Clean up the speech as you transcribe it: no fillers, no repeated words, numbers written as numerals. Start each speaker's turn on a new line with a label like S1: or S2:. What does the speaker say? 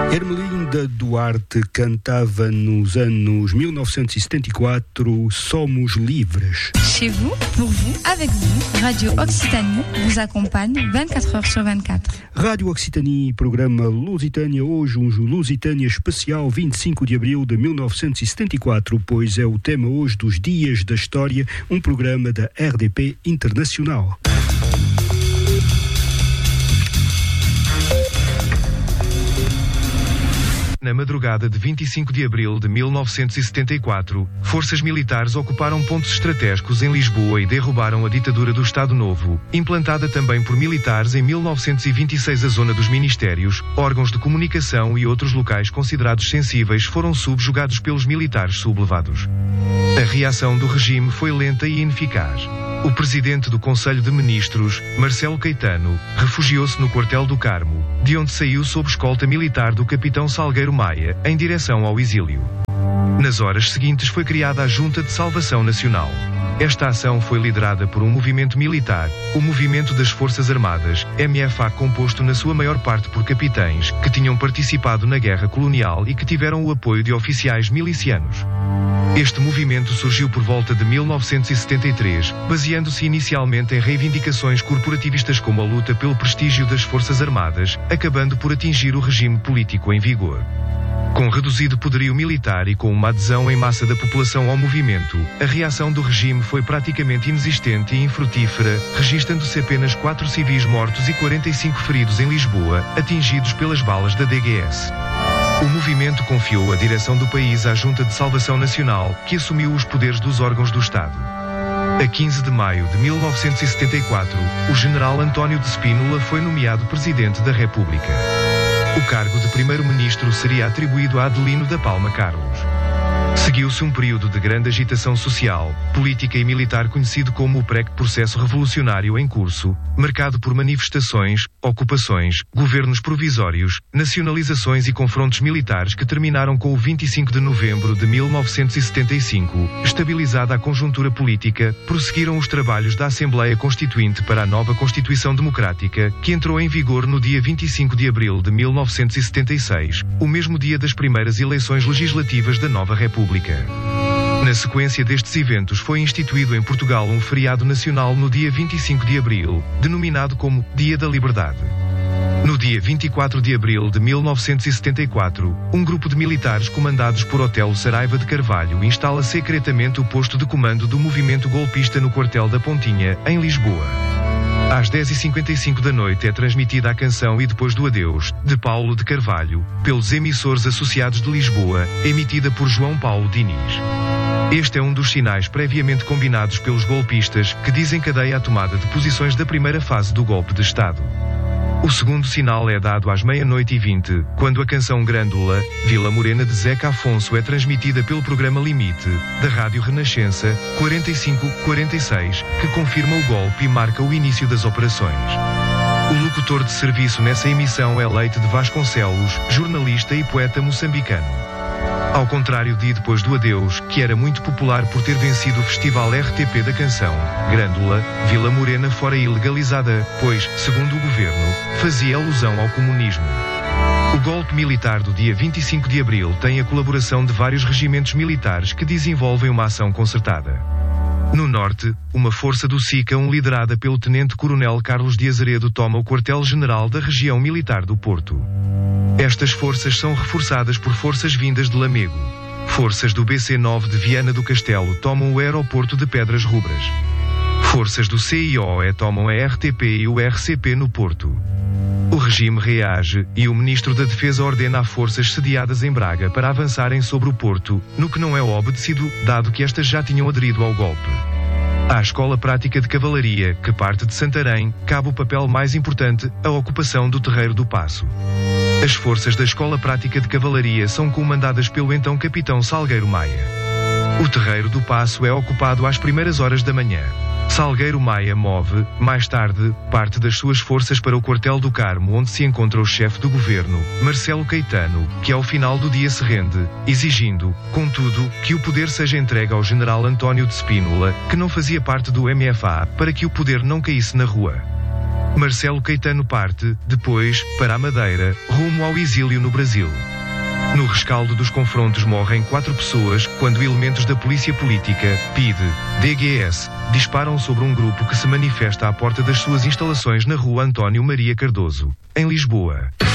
S1: Ermelinda Duarte cantava nos anos 1974 Somos Livres.
S2: Chez vous, pour vous, avec vous, Radio Occitanie vous acompanhe 24 heures sur 24.
S1: Rádio Occitanie, programa Lusitânia, hoje um Lusitânia especial 25 de abril de 1974, pois é o tema hoje dos Dias da História, um programa da RDP Internacional.
S3: Na madrugada de 25 de abril de 1974, forças militares ocuparam pontos estratégicos em Lisboa e derrubaram a ditadura do Estado Novo, implantada também por militares em 1926. A zona dos ministérios, órgãos de comunicação e outros locais considerados sensíveis foram subjugados pelos militares sublevados. A reação do regime foi lenta e ineficaz. O presidente do Conselho de Ministros, Marcelo Caetano, refugiou-se no quartel do Carmo, de onde saiu sob escolta militar do capitão Salgueiro Maia, em direção ao exílio. Nas horas seguintes foi criada a Junta de Salvação Nacional. Esta ação foi liderada por um movimento militar, o Movimento das Forças Armadas, MFA, composto na sua maior parte por capitães, que tinham participado na guerra colonial e que tiveram o apoio de oficiais milicianos. Este movimento surgiu por volta de 1973, baseando-se inicialmente em reivindicações corporativistas como a luta pelo prestígio das Forças Armadas, acabando por atingir o regime político em vigor. Com reduzido poderio militar e com uma adesão em massa da população ao movimento, a reação do regime foi praticamente inexistente e infrutífera, registando-se apenas 4 civis mortos e 45 feridos em Lisboa, atingidos pelas balas da DGS. O movimento confiou a direção do país à Junta de Salvação Nacional, que assumiu os poderes dos órgãos do Estado. A 15 de maio de 1974, o general António de Spínola foi nomeado Presidente da República. O cargo de Primeiro-Ministro seria atribuído a Adelino da Palma Carlos. Seguiu-se um período de grande agitação social, política e militar conhecido como o pré-processo revolucionário em curso, marcado por manifestações, ocupações, governos provisórios, nacionalizações e confrontos militares que terminaram com o 25 de novembro de 1975. Estabilizada a conjuntura política, prosseguiram os trabalhos da Assembleia Constituinte para a nova Constituição Democrática, que entrou em vigor no dia 25 de abril de 1976, o mesmo dia das primeiras eleições legislativas da nova República. Na sequência destes eventos foi instituído em Portugal um feriado nacional no dia 25 de abril, denominado como Dia da Liberdade. No dia 24 de abril de 1974, um grupo de militares comandados por Otelo Saraiva de Carvalho instala secretamente o posto de comando do movimento golpista no quartel da Pontinha, em Lisboa. Às 10h55 da noite é transmitida a canção E Depois do Adeus, de Paulo de Carvalho, pelos emissores associados de Lisboa, emitida por João Paulo Diniz. Este é um dos sinais previamente combinados pelos golpistas, que desencadeia a tomada de posições da primeira fase do golpe de Estado. O segundo sinal é dado às 00h20, quando a canção Grândola, Vila Morena de Zeca Afonso é transmitida pelo programa Limite, da Rádio Renascença, 45-46, que confirma o golpe e marca o início das operações. O locutor de serviço nessa emissão é Leite de Vasconcelos, jornalista e poeta moçambicano. Ao contrário de Depois do Adeus, que era muito popular por ter vencido o Festival RTP da canção, Grândola, Vila Morena fora ilegalizada, pois, segundo o governo, fazia alusão ao comunismo. O golpe militar do dia 25 de abril tem a colaboração de vários regimentos militares que desenvolvem uma ação concertada. No norte, uma força do SICA-1 liderada pelo tenente-coronel Carlos de Azeredo toma o quartel-general da região militar do Porto. Estas forças são reforçadas por forças vindas de Lamego. Forças do BC-9 de Viana do Castelo tomam o aeroporto de Pedras Rubras. Forças do CIOE tomam a RTP e o RCP no Porto. O regime reage, e o Ministro da Defesa ordena a forças sediadas em Braga para avançarem sobre o Porto, no que não é obedecido, dado que estas já tinham aderido ao golpe. À Escola Prática de Cavalaria, que parte de Santarém, cabe o papel mais importante, a ocupação do Terreiro do Paço. As forças da Escola Prática de Cavalaria são comandadas pelo então capitão Salgueiro Maia. O Terreiro do Paço é ocupado às primeiras horas da manhã. Salgueiro Maia move, mais tarde, parte das suas forças para o quartel do Carmo, onde se encontra o chefe do governo, Marcelo Caetano, que ao final do dia se rende, exigindo, contudo, que o poder seja entregue ao general António de Spínola, que não fazia parte do MFA, para que o poder não caísse na rua. Marcelo Caetano parte, depois, para a Madeira, rumo ao exílio no Brasil. No rescaldo dos confrontos morrem 4 pessoas, quando elementos da polícia política, PIDE, DGS, disparam sobre um grupo que se manifesta à porta das suas instalações na rua António Maria Cardoso, em Lisboa.